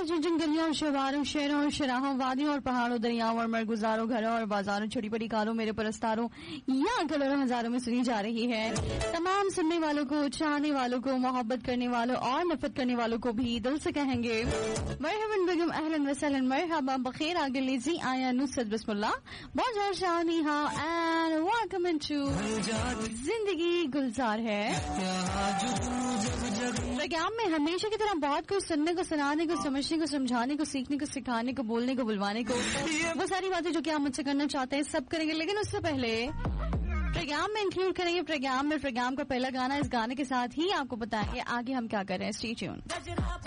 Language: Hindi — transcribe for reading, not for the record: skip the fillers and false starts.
झुंझुन गलियों, शहवारों, शहरों, शराहों, वादियों और पहाड़ों, दरियाओं और मरगुजारों, घरों और बाजारों, छोटी बड़ी कारों, मेरे परस्तारों, यहाँ करोड़ों हजारों में सुनी जा रही है। तमाम सुनने वालों को, चाहने वालों को, मोहब्बत करने वालों और नफरत करने वालों को भी दिल से कहेंगे मरहबन बेगम, अहलन वसहलन, मरहबा, बखैर, आगे लीजी, आया, नुसरत, बिस्मिल्लाह, बहुत शानी, हाँ, एंड वेलकम इनटू जिंदगी गुलजार है। प्रोग्राम में हमेशा की तरह बहुत कुछ सुनने को, सुनाने को, समझने को, समझाने को, सीखने को, सिखाने को, बोलने को, बुलवाने को, वो सारी बातें जो कि आप मुझसे करना चाहते हैं सब करेंगे। लेकिन उससे पहले प्रोग्राम में इंक्लूड करेंगे प्रोग्राम का पहला गाना। इस गाने के साथ ही आपको बताएंगे आगे हम क्या कर रहे हैं। Stay tune.